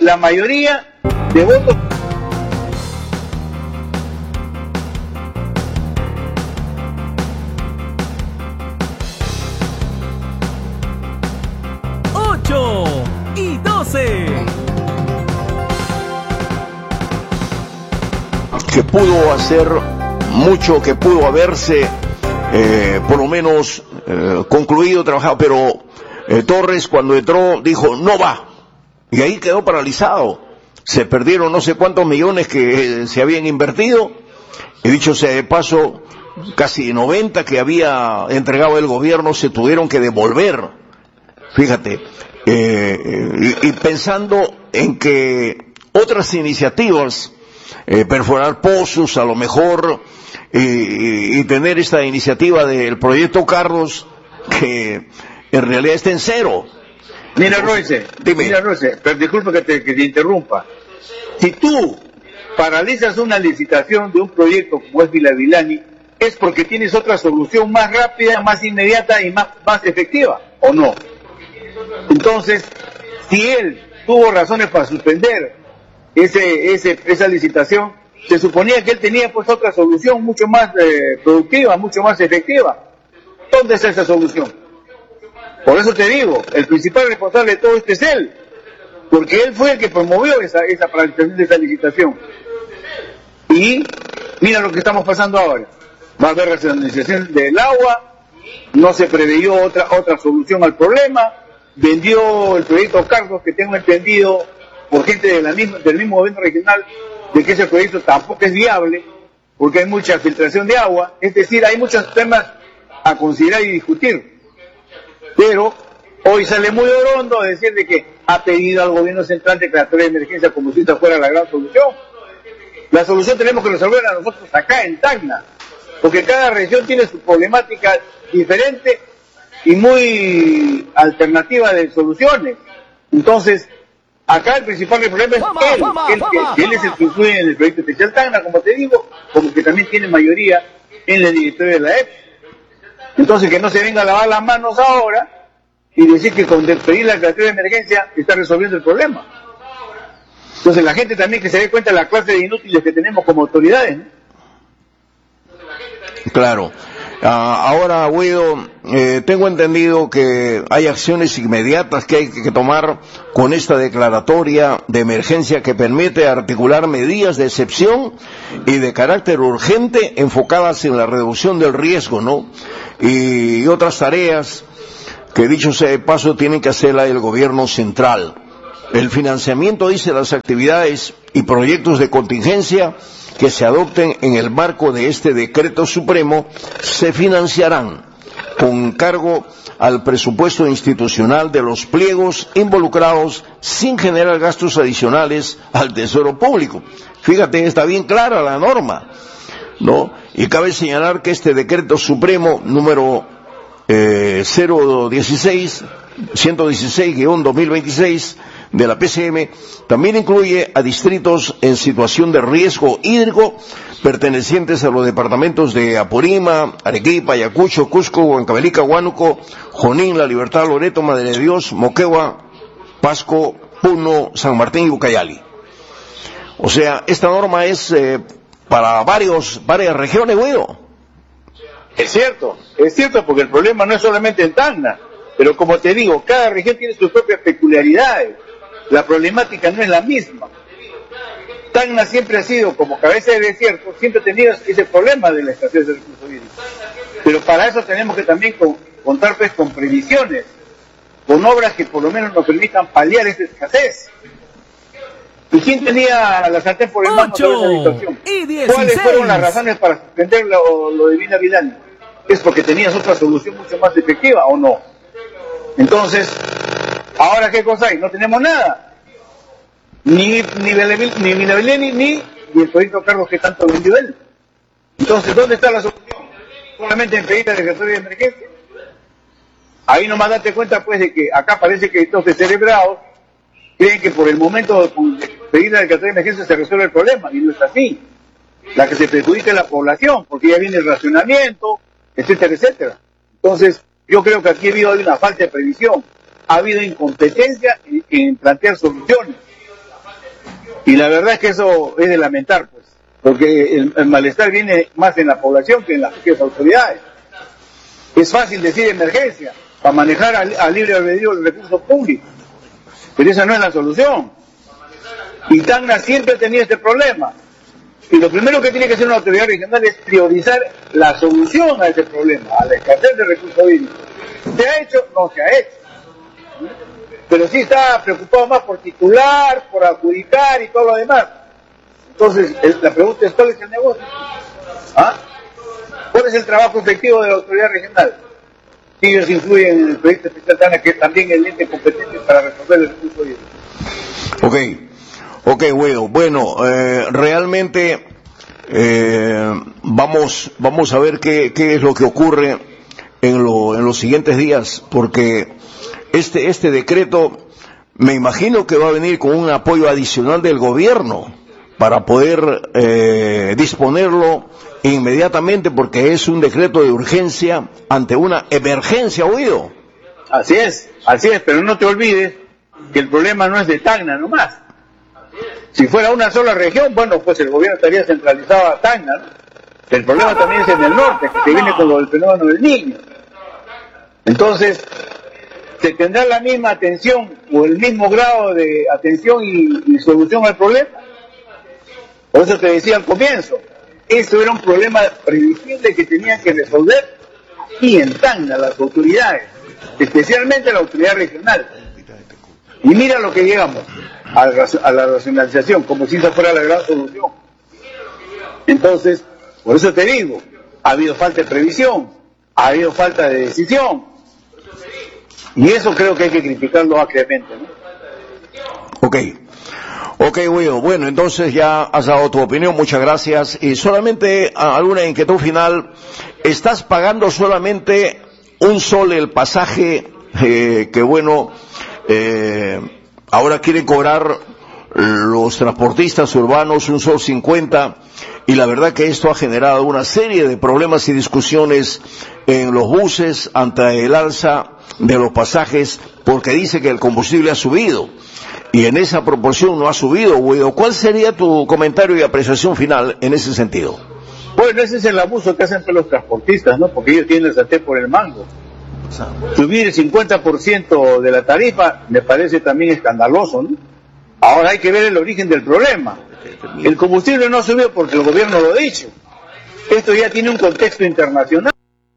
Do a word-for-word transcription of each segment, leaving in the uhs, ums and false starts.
la mayoría de votos. ocho y doce. Que pudo hacer mucho, que pudo haberse eh, por lo menos eh, concluido, trabajado, pero eh, Torres cuando entró dijo no va, y ahí quedó paralizado. Se perdieron no sé cuántos millones que eh, se habían invertido, y dicho sea de paso, casi noventa que había entregado el gobierno se tuvieron que devolver, fíjate, eh, y, y pensando en que otras iniciativas, Eh, perforar pozos, a lo mejor, y, y, y tener esta iniciativa del proyecto Carlos, que en realidad está en cero. Mira, Royce, Dime. mira, Royce, pero disculpa que te, que te interrumpa. Si tú paralizas una licitación de un proyecto como es Villa Vilani, es porque tienes otra solución más rápida, más inmediata y más, más efectiva, ¿o no? Entonces, si él tuvo razones para suspender ese, ese, esa licitación, se suponía que él tenía pues otra solución mucho más eh, productiva, mucho más efectiva. ¿Dónde está esa solución? Por eso te digo, el principal responsable de todo esto es él, porque él fue el que promovió esa, esa paralización de esa licitación. Y mira lo que estamos pasando ahora. Va a haber racionalización del agua, no se preveyó otra, otra solución al problema, vendió el proyecto Carlos, que tengo entendido por gente de la misma, del mismo gobierno regional, de que ese proyecto tampoco es viable, porque hay mucha filtración de agua, es decir, hay muchos temas a considerar y discutir. Pero hoy sale muy orondo a decir de que ha pedido al gobierno central declaratoria de emergencia como si esta fuera la gran solución. La solución tenemos que resolverla nosotros acá en Tacna, porque cada región tiene su problemática diferente y muy alternativa de soluciones. Entonces, acá el principal problema es él, él, que, él es el que influye en el proyecto especial Tacna, como te digo, como que también tiene mayoría en la directoria de la E P S. Entonces que no se venga a lavar las manos ahora y decir que con pedir la declaratoria de emergencia está resolviendo el problema. Entonces la gente también que se dé cuenta de la clase de inútiles que tenemos como autoridades, ¿no? Claro. Uh, ahora, Guido, eh, tengo entendido que hay acciones inmediatas que hay que tomar con esta declaratoria de emergencia que permite articular medidas de excepción y de carácter urgente enfocadas en la reducción del riesgo, ¿no? Y, y otras tareas que, dicho sea de paso, tienen que hacerla el gobierno central. El financiamiento, dice, las actividades y proyectos de contingencia que se adopten en el marco de este decreto supremo se financiarán con cargo al presupuesto institucional de los pliegos involucrados sin generar gastos adicionales al tesoro público. Fíjate, está bien clara la norma, ¿no? Y cabe señalar que este decreto supremo número eh, ciento dieciséis guión dos mil veintiséis de la P C M también incluye a distritos en situación de riesgo hídrico pertenecientes a los departamentos de Apurímac, Arequipa, Ayacucho, Cusco, Huancavelica, Huánuco, Junín, La Libertad, Loreto, Madre de Dios, Moquegua, Pasco, Puno, San Martín y Ucayali. O sea, esta norma es eh, para varios, varias regiones, Guido. Es cierto, es cierto, porque el problema no es solamente en Tacna, pero como te digo, cada región tiene sus propias peculiaridades. La problemática no es la misma. Tacna siempre ha sido, como cabeza de desierto, siempre ha tenido ese problema de la escasez de recursos hídricos. Pero para eso tenemos que también con, contar pues con previsiones, con obras que por lo menos nos permitan paliar esa escasez. ¿Y quién tenía la sartén por el mango sobre esa situación? ¿Cuáles fueron las razones para suspender lo, lo de Villa Vilani? ¿Es porque tenías otra solución mucho más efectiva o no? Entonces, ¿ahora qué cosa hay? No tenemos nada. Ni ni ni Villa Vilani ni, ni el proyecto Carlos que tanto vendió él. Entonces, ¿dónde está la solución? ¿Solamente en pedir la declaratoria de emergencia? Ahí nomás date cuenta pues de que acá parece que estos descerebrados creen que por el momento de pedir la declaratoria de emergencia se resuelve el problema, y no es así. La que se perjudica es la población, porque ya viene el racionamiento, etcétera, etcétera. Entonces, yo creo que aquí ha habido una falta de previsión, ha habido incompetencia en, en plantear soluciones. Y la verdad es que eso es de lamentar, pues, porque el, el malestar viene más en la población que en las propias autoridades. Es fácil decir emergencia, para manejar a, a libre albedrío los recursos públicos, pero esa no es la solución. Y Tacna siempre ha tenido este problema. Y lo primero que tiene que hacer una autoridad regional es priorizar la solución a ese problema, a la escasez de recursos hídricos. ¿Se ha hecho? No se ha hecho. Pero sí está preocupado más por titular, por adjudicar y todo lo demás. Entonces, el, la pregunta es, ¿cuál es el negocio? ¿Ah? ¿Cuál es el trabajo efectivo de la autoridad regional? Si ellos influyen en el proyecto especial Tacna, que es también el ente competente para resolver el recurso hídrico. Ok, ok, bueno, bueno, eh, realmente eh, vamos, vamos a ver qué, qué es lo que ocurre en, lo, en los siguientes días, porque este, este decreto me imagino que va a venir con un apoyo adicional del gobierno para poder eh, disponerlo inmediatamente, porque es un decreto de urgencia ante una emergencia, oído. Así es, así es, pero no te olvides que el problema no es de Tacna nomás. Si fuera una sola región, bueno, pues el gobierno estaría centralizado a Tacna, ¿no? El problema también es en el norte, que se viene con el fenómeno del Niño. Entonces, ¿se tendrá la misma atención o el mismo grado de atención y, y solución al problema? Por eso te decía al comienzo, eso era un problema previsible que tenían que resolver aquí en Tacna las autoridades, especialmente la autoridad regional. Y mira lo que llegamos, a la, a la racionalización, como si esa fuera la gran solución. Entonces, por eso te digo, ha habido falta de previsión, ha habido falta de decisión, y eso creo que hay que criticarlo acremente, ¿no? Ok. Ok, Guido, bueno, entonces ya has dado tu opinión, muchas gracias. Y solamente alguna inquietud final, ¿estás pagando solamente un sol el pasaje eh, que, bueno, eh, ahora quieren cobrar los transportistas urbanos un sol cincuenta? Y la verdad que esto ha generado una serie de problemas y discusiones en los buses ante el alza de los pasajes, porque dice que el combustible ha subido. Y en esa proporción no ha subido, Guido. ¿Cuál sería tu comentario y apreciación final en ese sentido? Bueno, ese es el abuso que hacen los transportistas, ¿no? Porque ellos tienen el sartén por el mango. Subir el cincuenta por ciento de la tarifa me parece también escandaloso, ¿no? Ahora hay que ver el origen del problema. El combustible no ha subido porque el gobierno lo ha dicho. Esto ya tiene un contexto internacional.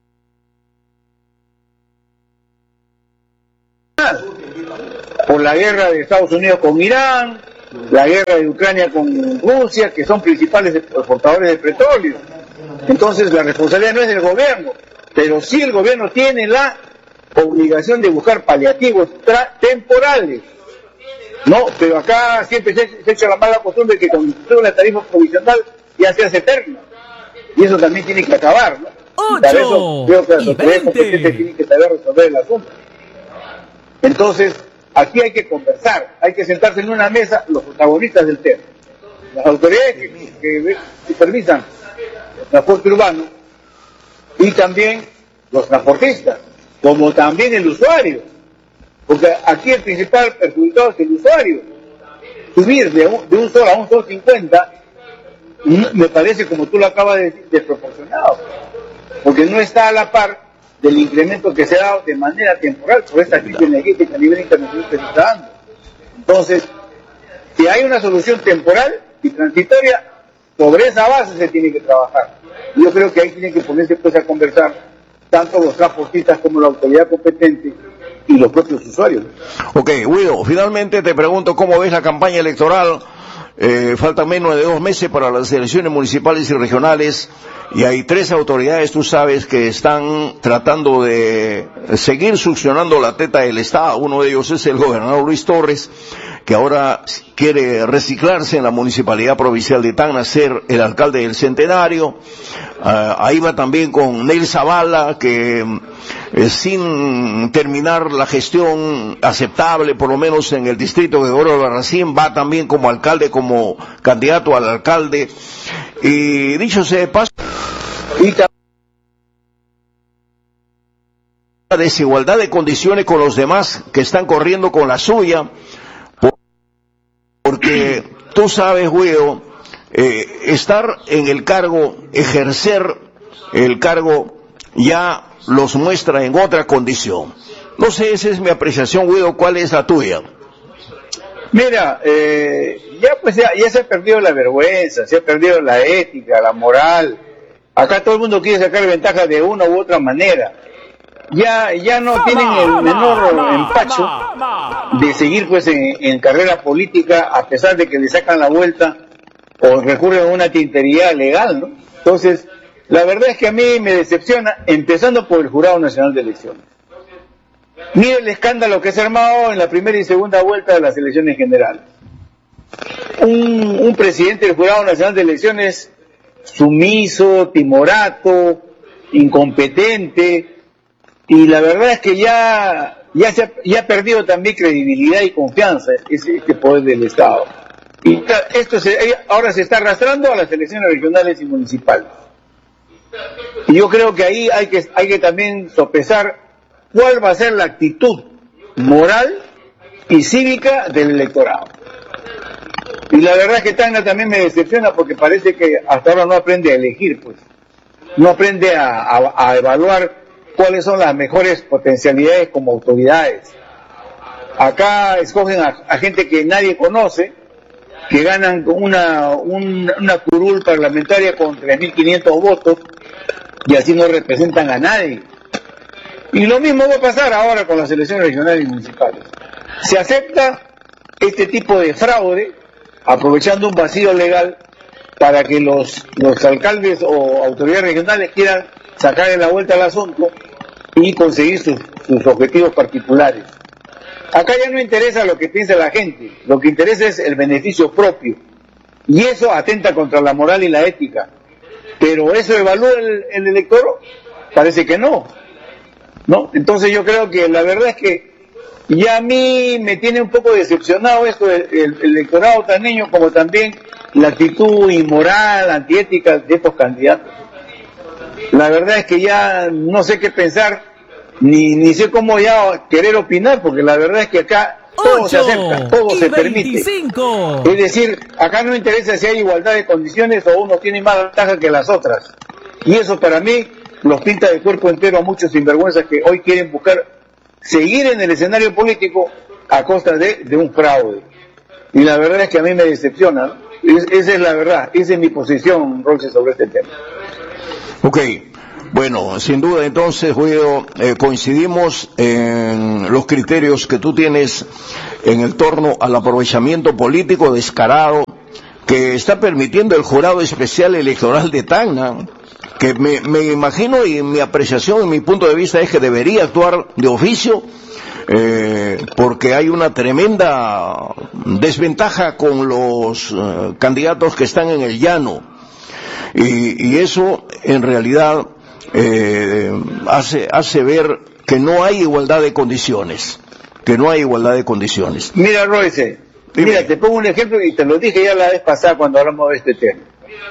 Por la guerra de Estados Unidos con Irán, la guerra de Ucrania con Rusia, que son principales exportadores de petróleo. Entonces la responsabilidad no es del gobierno, pero sí el gobierno tiene la obligación de buscar paliativos temporales. No, pero acá siempre se, se echa la mala costumbre que cuando se sube una tarifa provisional ya se hace eterna. Y eso también tiene que acabar, ¿no? ocho Para eso creo que las autoridades competentes tienen que saber resolver el asunto. Entonces, aquí hay que conversar, hay que sentarse en una mesa los protagonistas del tema. Las autoridades que, que supervisan el transporte urbano y también los transportistas, como también el usuario. Porque aquí el principal perjudicado es el usuario. Subir de un, de un sol a un sol cincuenta me parece, como tú lo acabas de decir, desproporcionado. Porque no está a la par del incremento que se ha dado de manera temporal por esta crisis energética a nivel internacional que se está dando. Entonces, si hay una solución temporal y transitoria, sobre esa base se tiene que trabajar. Yo creo que ahí tienen que ponerse pues a conversar tanto los transportistas como la autoridad competente y los propios usuarios. Ok, Guido, finalmente te pregunto cómo ves la campaña electoral. Eh, faltan menos de dos meses para las elecciones municipales y regionales y hay tres autoridades, tú sabes, que están tratando de seguir succionando la teta del Estado. Uno de ellos es el gobernador Luis Torres, que ahora quiere reciclarse en la municipalidad provincial de Tacna, ser el alcalde del Centenario. Uh, ahí va también con Neil Zavala, que eh, sin terminar la gestión aceptable, por lo menos en el distrito de Oro Albarracín, va también como alcalde, como candidato al alcalde. Y dicho sea de paso, y la desigualdad de condiciones con los demás que están corriendo con la suya, porque tú sabes, Guido, eh, estar en el cargo, ejercer el cargo, ya los muestra en otra condición. No sé, esa es mi apreciación, Guido, ¿cuál es la tuya? Mira, eh, ya pues ya, ya se ha perdido la vergüenza, se ha perdido la ética, la moral. Acá todo el mundo quiere sacar ventaja de una u otra manera. Ya, ya no tienen el menor empacho de seguir pues en, en carrera política, a pesar de que le sacan la vuelta o recurren a una tintería legal, ¿no? Entonces, la verdad es que a mí me decepciona, empezando por el Jurado Nacional de Elecciones. Mira el escándalo que se ha armado en la primera y segunda vuelta de las elecciones generales. Un, un presidente del Jurado Nacional de Elecciones sumiso, timorato, incompetente, y la verdad es que ya, ya, se ha, ya ha perdido también credibilidad y confianza ese, este poder del Estado. Y esto se, ahora se está arrastrando a las elecciones regionales y municipales. Y yo creo que ahí hay que, hay que también sopesar cuál va a ser la actitud moral y cívica del electorado. Y la verdad es que Tacna también me decepciona porque parece que hasta ahora no aprende a elegir, pues. No aprende a, a, a evaluar cuáles son las mejores potencialidades como autoridades. Acá escogen a, a gente que nadie conoce, que ganan una, una, una curul parlamentaria con tres mil quinientos votos y así no representan a nadie. Y lo mismo va a pasar ahora con las elecciones regionales y municipales. Se acepta este tipo de fraude, aprovechando un vacío legal para que los, los alcaldes o autoridades regionales quieran sacarle la vuelta al asunto y conseguir sus, sus objetivos particulares. Acá ya no interesa lo que piensa la gente, lo que interesa es el beneficio propio. Y eso atenta contra la moral y la ética. Pero ¿eso evalúa el, el elector? Parece que no. ¿No? Entonces yo creo que la verdad es que ya a mí me tiene un poco decepcionado esto del el, el electorado taneño, como también la actitud inmoral, antiética de estos candidatos. La verdad es que ya no sé qué pensar, ni, ni sé cómo ya querer opinar, porque la verdad es que acá todo se acepta, todo se permite. Es decir, acá no interesa si hay igualdad de condiciones o uno tiene más ventaja que las otras. Y eso para mí los pinta de cuerpo entero a muchos sinvergüenzas que hoy quieren buscar seguir en el escenario político a costa de, de un fraude. Y la verdad es que a mí me decepciona, ¿no? Es, esa es la verdad, esa es mi posición, Roche, sobre este tema. Ok, bueno, sin duda entonces, Guido, eh, coincidimos en los criterios que tú tienes en el torno al aprovechamiento político descarado que está permitiendo el Jurado Especial Electoral de Tacna, que me, me imagino, y mi apreciación, en mi punto de vista, es que debería actuar de oficio, eh, porque hay una tremenda desventaja con los eh, candidatos que están en el llano, y, y eso en realidad eh, hace, hace ver que no hay igualdad de condiciones, que no hay igualdad de condiciones. Mira, Royce, mira, te pongo un ejemplo y te lo dije ya la vez pasada cuando hablamos de este tema.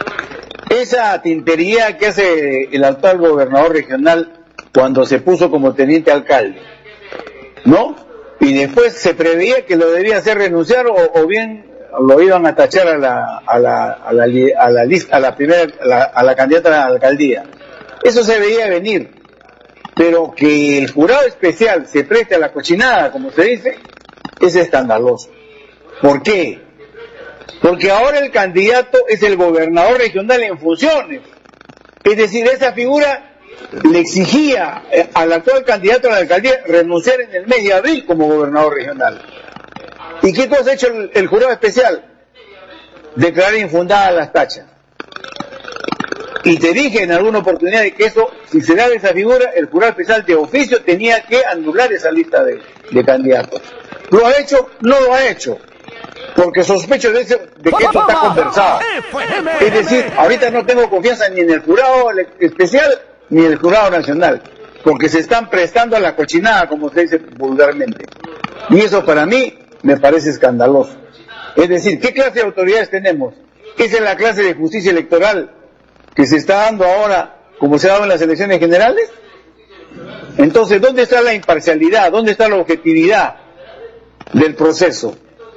Esa tintería que hace el actual gobernador regional cuando se puso como teniente alcalde, ¿no? Y después se preveía que lo debía hacer renunciar o, o bien lo iban a tachar a la a la a la, a la lista a la primera a la, a la candidata a la alcaldía. Eso se veía venir, pero que el jurado especial se preste a la cochinada, como se dice, es escandaloso. ¿Por qué? Porque ahora el candidato es el gobernador regional en funciones. Es decir, esa figura le exigía al actual candidato a la alcaldía renunciar en el mes de abril como gobernador regional. ¿Y qué cosa ha hecho el, el jurado especial? Declarar infundadas las tachas. Y te dije en alguna oportunidad de que eso, si se daba esa figura, el jurado especial de oficio tenía que anular esa lista de, de candidatos. ¿Lo ha hecho? No lo ha hecho. Porque sospecho de, ese, de que esto está conversado. Es decir, ahorita no tengo confianza ni en el jurado especial ni en el jurado nacional, porque se están prestando a la cochinada, como se dice vulgarmente. Y eso para mí me parece escandaloso. Es decir, ¿qué clase de autoridades tenemos? Esa es la clase de justicia electoral que se está dando ahora, como se ha dado en las elecciones generales. Entonces, ¿dónde está la imparcialidad? ¿Dónde está la objetividad del proceso?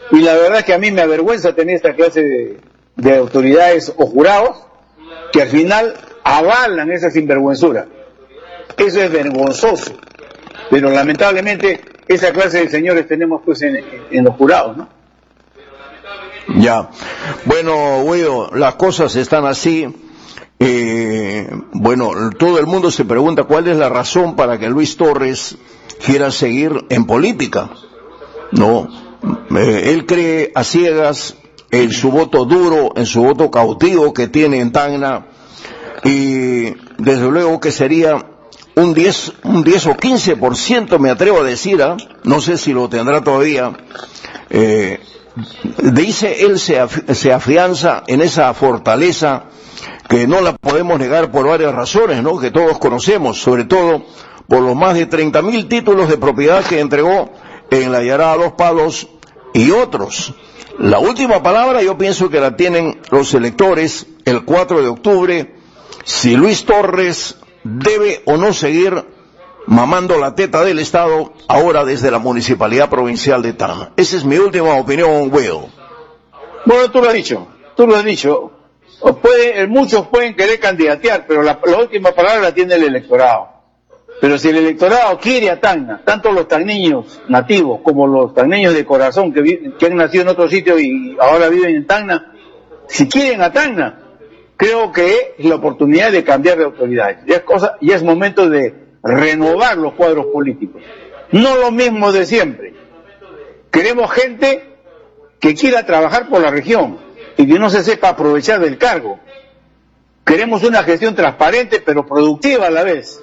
Y la verdad es que a mí me avergüenza tener esta clase de, de autoridades o jurados que al final avalan esa sinvergüenzura. Eso es vergonzoso. Pero lamentablemente esa clase de señores tenemos pues en, en los jurados, ¿no? Ya. Bueno, Guido, las cosas están así. Eh, bueno, todo el mundo se pregunta cuál es la razón para que Luis Torres quiera seguir en política. No, eh, él cree a ciegas en su voto duro, en su voto cautivo que tiene en Tacna, y desde luego que sería un diez, un diez o quince por ciento, me atrevo a decir, ¿eh? No sé si lo tendrá todavía. Eh, dice él se, af se afianza en esa fortaleza que no la podemos negar por varias razones, ¿no? Que todos conocemos, sobre todo por los más de treinta mil títulos de propiedad que entregó en la Yará a Los Palos y otros. La última palabra yo pienso que la tienen los electores el cuatro de octubre, si Luis Torres debe o no seguir mamando la teta del Estado ahora desde la Municipalidad Provincial de Tacna. Esa es mi última opinión, Guido. Bueno, tú lo has dicho, tú lo has dicho. O puede, muchos pueden querer candidatear, pero la, la última palabra la tiene el electorado. Pero si el electorado quiere a Tacna, tanto los tacneños nativos como los tacneños de corazón que, vi, que han nacido en otro sitio y ahora viven en Tacna, si quieren a Tacna, creo que es la oportunidad de cambiar de autoridades. Ya es, cosa, ya es momento de renovar los cuadros políticos. No lo mismo de siempre. Queremos gente que quiera trabajar por la región y que no se sepa aprovechar del cargo. Queremos una gestión transparente pero productiva a la vez.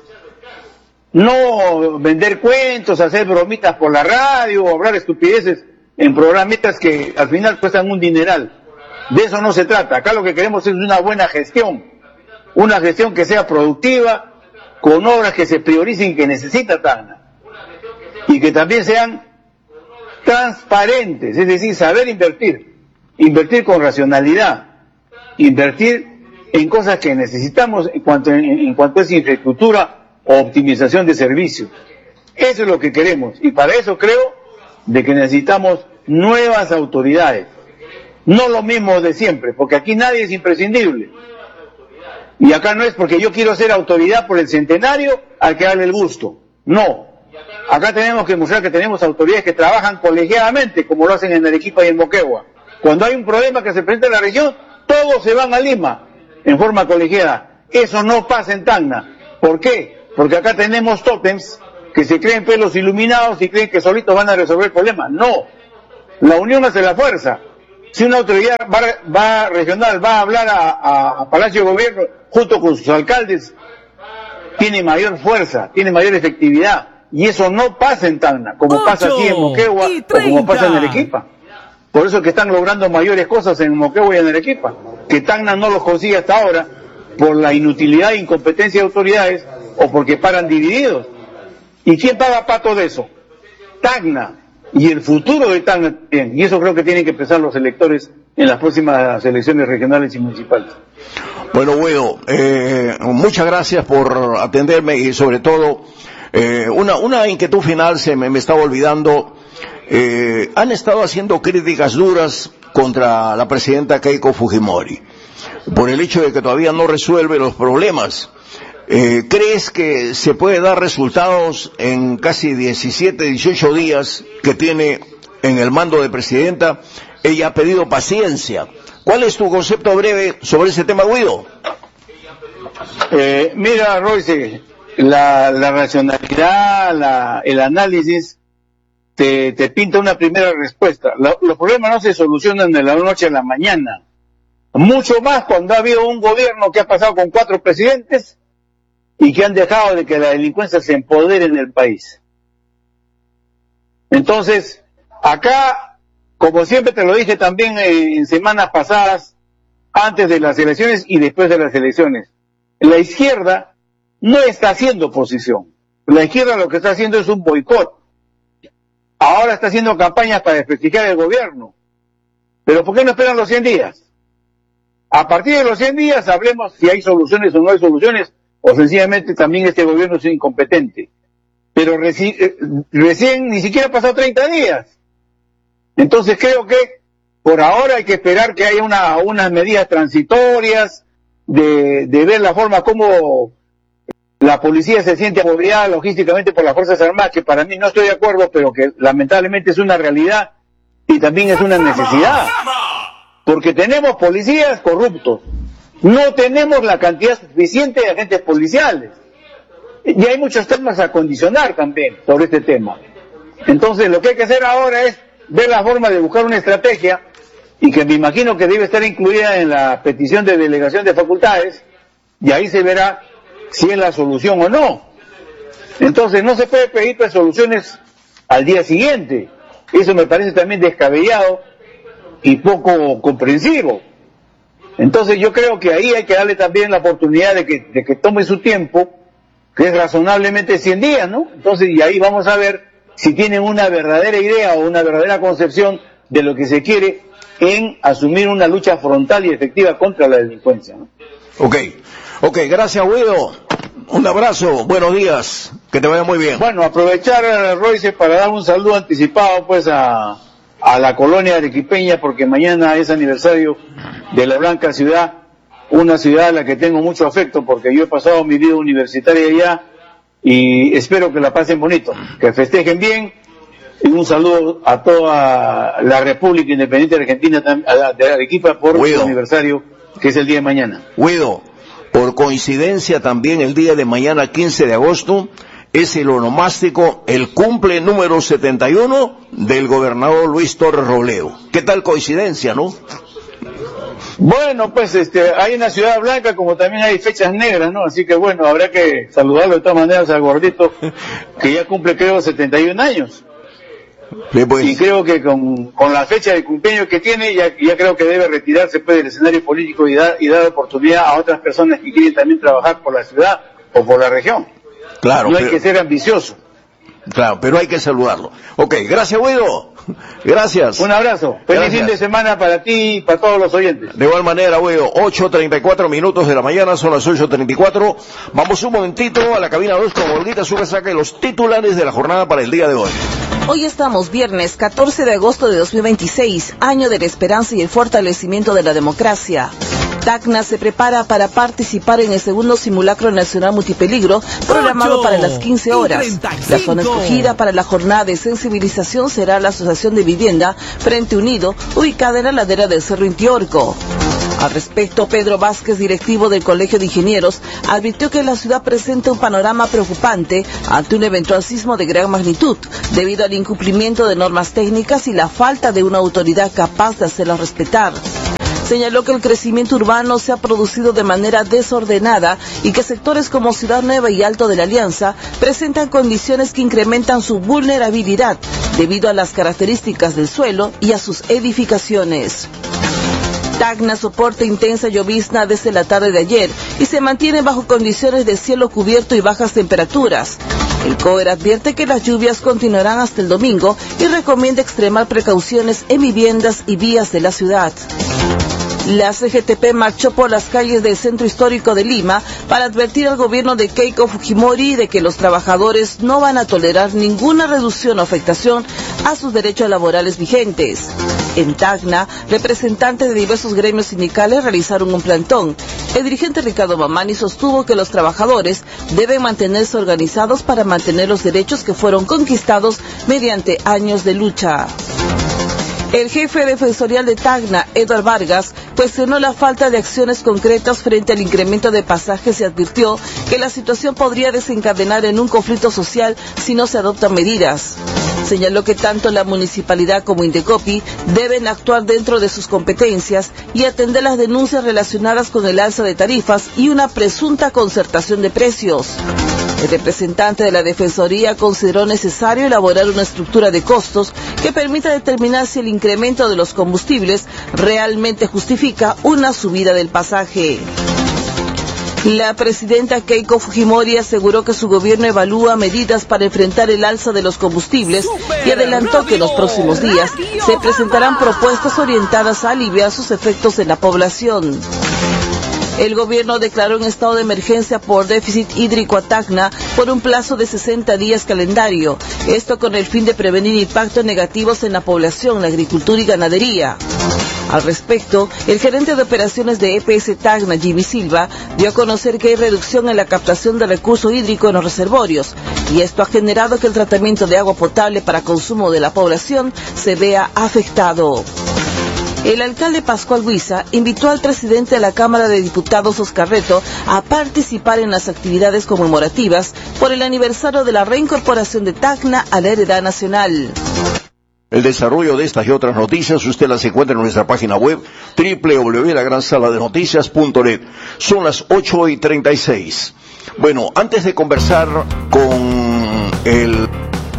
No vender cuentos, hacer bromitas por la radio o hablar estupideces en programitas que al final cuestan un dineral. De eso no se trata. Acá lo que queremos es una buena gestión, una gestión que sea productiva, con obras que se prioricen y que necesita Tacna, y que también sean transparentes, es decir, saber invertir, invertir con racionalidad, invertir en cosas que necesitamos en cuanto, en, en cuanto es infraestructura o optimización de servicios. Eso es lo que queremos, y para eso creo de que necesitamos nuevas autoridades. No lo mismo de siempre, porque aquí nadie es imprescindible. Y acá no es porque yo quiero ser autoridad por el centenario al que darle el gusto. No. Acá tenemos que mostrar que tenemos autoridades que trabajan colegiadamente, como lo hacen en Arequipa y en Moquegua. Cuando hay un problema que se presenta en la región, todos se van a Lima en forma colegiada. Eso no pasa en Tacna. ¿Por qué? Porque acá tenemos tótems que se creen pelos iluminados y creen que solitos van a resolver el problema. No. La unión hace la fuerza. Si una autoridad va, va regional va a hablar a, a, a Palacio de Gobierno junto con sus alcaldes, tiene mayor fuerza, tiene mayor efectividad, y eso no pasa en Tacna, como pasa aquí en Moquegua o como pasa en Arequipa. Por eso es que están logrando mayores cosas en Moquegua y en Arequipa, que Tacna no los consigue hasta ahora por la inutilidad e incompetencia de autoridades o porque paran divididos. ¿Y quién paga pato de eso? Tacna. Y el futuro de Tacna también, y eso creo que tienen que pensar los electores en las próximas elecciones regionales y municipales. Bueno, Guido, eh, muchas gracias por atenderme y sobre todo eh, una, una inquietud final se me, me estaba olvidando. Eh, han estado haciendo críticas duras contra la presidenta Keiko Fujimori por el hecho de que todavía no resuelve los problemas. Eh, ¿Crees que se puede dar resultados en casi diecisiete, dieciocho días que tiene en el mando de presidenta? Ella ha pedido paciencia. ¿Cuál es tu concepto breve sobre ese tema, Guido? Eh, mira, Royce, la, la racionalidad, la, el análisis te, te pinta una primera respuesta. Lo, los problemas no se solucionan de la noche a la mañana. Mucho más cuando ha habido un gobierno que ha pasado con cuatro presidentes y que han dejado de que la delincuencia se empodere en el país. Entonces, acá, como siempre te lo dije también en semanas pasadas, antes de las elecciones y después de las elecciones, la izquierda no está haciendo oposición. La izquierda lo que está haciendo es un boicot. Ahora está haciendo campañas para desprestigiar el gobierno. Pero ¿por qué no esperan los cien días? A partir de los cien días hablemos si hay soluciones o no hay soluciones, o sencillamente también este gobierno es incompetente. Pero reci eh, recién ni siquiera ha pasado treinta días. Entonces creo que por ahora hay que esperar que haya una, unas medidas transitorias, de, de ver la forma como la policía se siente apoyada logísticamente por las Fuerzas Armadas, que para mí no estoy de acuerdo, pero que lamentablemente es una realidad y también es una necesidad. Porque tenemos policías corruptos, no tenemos la cantidad suficiente de agentes policiales. Y hay muchos temas a condicionar también sobre este tema. Entonces lo que hay que hacer ahora es ver la forma de buscar una estrategia, y que me imagino que debe estar incluida en la petición de delegación de facultades, y ahí se verá si es la solución o no. Entonces no se puede pedir pues, soluciones al día siguiente. Eso me parece también descabellado y poco comprensivo. Entonces yo creo que ahí hay que darle también la oportunidad de que, de que tome su tiempo, que es razonablemente cien días, ¿no? Entonces, y ahí vamos a ver si tienen una verdadera idea o una verdadera concepción de lo que se quiere en asumir una lucha frontal y efectiva contra la delincuencia, ¿no? Ok, ok, gracias Guido, un abrazo, buenos días, que te vaya muy bien. Bueno, aprovechar, Royce, para dar un saludo anticipado pues a, a la colonia arequipeña, porque mañana es aniversario de la Blanca Ciudad, una ciudad a la que tengo mucho afecto, porque yo he pasado mi vida universitaria allá, y espero que la pasen bonito, que festejen bien, y un saludo a toda la República Independiente de Argentina, de Arequipa, por Guido, su aniversario, que es el día de mañana. Guido, por coincidencia también el día de mañana, quince de agosto, es el onomástico, el cumple número setenta y uno del gobernador Luis Torres Robledo. ¿Qué tal coincidencia, no? Bueno, pues este, hay una ciudad blanca como también hay fechas negras, ¿no? Así que bueno, habrá que saludarlo de todas maneras al gordito, que ya cumple creo setenta y un años. Sí, pues. Y creo que con, con la fecha de cumpleaños que tiene, ya, ya creo que debe retirarse pues, del escenario político y dar, y dar oportunidad a otras personas que quieren también trabajar por la ciudad o por la región. Claro, no pero, hay que ser ambicioso. Claro, pero hay que saludarlo. Ok, gracias Guido. Gracias. Un abrazo. Feliz Gracias. fin de semana para ti y para todos los oyentes. De igual manera, Guido, ocho treinta y cuatro minutos de la mañana, son las ocho treinta y cuatro. Vamos un momentito a la cabina dos con Olguita su resaca de los titulares de la jornada para el día de hoy. Hoy estamos viernes catorce de agosto de dos mil veintiséis, año de la esperanza y el fortalecimiento de la democracia. Tacna se prepara para participar en el segundo simulacro nacional multipeligro programado para las quince horas. La zona escogida para la jornada de sensibilización será la Asociación de Vivienda Frente Unido, ubicada en la ladera del Cerro Intiorco. Al respecto, Pedro Vázquez, directivo del Colegio de Ingenieros, advirtió que la ciudad presenta un panorama preocupante ante un eventual sismo de gran magnitud, debido al incumplimiento de normas técnicas y la falta de una autoridad capaz de hacerlas respetar. Señaló que el crecimiento urbano se ha producido de manera desordenada y que sectores como Ciudad Nueva y Alto de la Alianza presentan condiciones que incrementan su vulnerabilidad debido a las características del suelo y a sus edificaciones. Tacna soporta intensa llovizna desde la tarde de ayer y se mantiene bajo condiciones de cielo cubierto y bajas temperaturas. El COER advierte que las lluvias continuarán hasta el domingo y recomienda extremar precauciones en viviendas y vías de la ciudad. La C G T P marchó por las calles del centro histórico de Lima para advertir al gobierno de Keiko Fujimori de que los trabajadores no van a tolerar ninguna reducción o afectación a sus derechos laborales vigentes. En Tacna, representantes de diversos gremios sindicales realizaron un plantón. El dirigente Ricardo Mamani sostuvo que los trabajadores deben mantenerse organizados para mantener los derechos que fueron conquistados mediante años de lucha. El jefe defensorial de Tacna, Edward Vargas, cuestionó la falta de acciones concretas frente al incremento de pasajes y advirtió que la situación podría desencadenar en un conflicto social si no se adoptan medidas. Señaló que tanto la municipalidad como Indecopi deben actuar dentro de sus competencias y atender las denuncias relacionadas con el alza de tarifas y una presunta concertación de precios. El representante de la Defensoría consideró necesario elaborar una estructura de costos que permita determinar si el incremento de los combustibles realmente justifica una subida del pasaje. La presidenta Keiko Fujimori aseguró que su gobierno evalúa medidas para enfrentar el alza de los combustibles y adelantó que en los próximos días se presentarán propuestas orientadas a aliviar sus efectos en la población. El gobierno declaró un estado de emergencia por déficit hídrico a Tacna por un plazo de sesenta días calendario. Esto con el fin de prevenir impactos negativos en la población, la agricultura y ganadería. Al respecto, el gerente de operaciones de E P S Tacna, Jimmy Silva, dio a conocer que hay reducción en la captación de recurso hídrico en los reservorios, y esto ha generado que el tratamiento de agua potable para consumo de la población se vea afectado. El alcalde Pascual Huiza invitó al presidente de la Cámara de Diputados, Oscar Reto, a participar en las actividades conmemorativas por el aniversario de la reincorporación de Tacna a la heredad nacional. El desarrollo de estas y otras noticias usted las encuentra en nuestra página web doble u doble u doble u punto la gran sala de noticias punto net. Son las ocho y treinta y seis. Bueno, antes de conversar con el...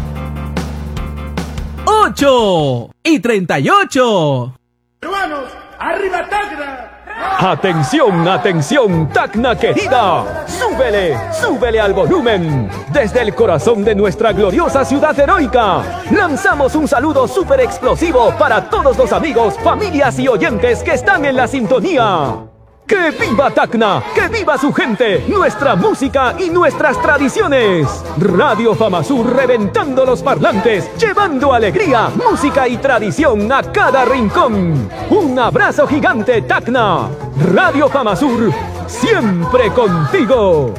ocho y treinta y ocho. Hermanos, arriba Tacna. Atención, atención, Tacna querida. Súbele, súbele al volumen. Desde el corazón de nuestra gloriosa ciudad heroica, lanzamos un saludo súper explosivo para todos los amigos, familias y oyentes que están en la sintonía. ¡Que viva Tacna! ¡Que viva su gente! ¡Nuestra música y nuestras tradiciones! Radio Famasur reventando los parlantes, llevando alegría, música y tradición a cada rincón. ¡Un abrazo gigante, Tacna! Radio Famasur, siempre contigo.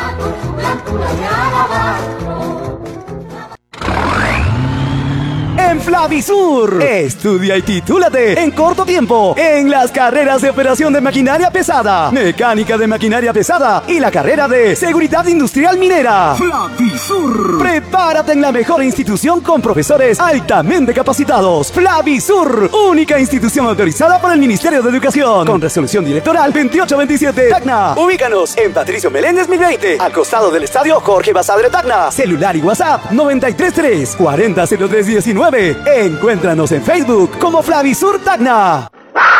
En Flavisur, estudia y titúlate en corto tiempo en las carreras de operación de maquinaria pesada, mecánica de maquinaria pesada y la carrera de seguridad industrial minera. Flavisur, prepárate en la mejor institución con profesores altamente capacitados. Flavisur, única institución autorizada por el Ministerio de Educación, con resolución directoral veintiocho veintisiete. Tacna, ubícanos en Patricio Meléndez mil veinte, al costado del estadio Jorge Basadre Tacna. Celular y WhatsApp noventa y tres tres cuarenta cero tres diecinueve. Encuéntranos en Facebook como Flavisur Tacna.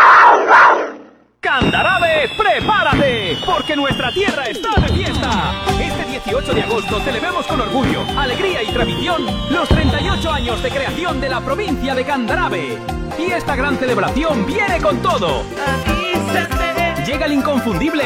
Candarabe, prepárate, porque nuestra tierra está de fiesta. Este dieciocho de agosto celebramos con orgullo, alegría y tradición los treinta y ocho años de creación de la provincia de Candarabe. Y esta gran celebración viene con todo. Llega el inconfundible